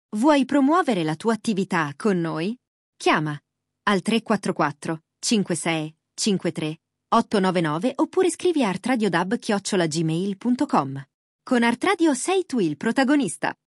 Vuoi promuovere la tua attività con noi? Chiama al 344 56 53 899 oppure scrivi a artradiodub@gmail.com. Con Artradio sei tu il protagonista.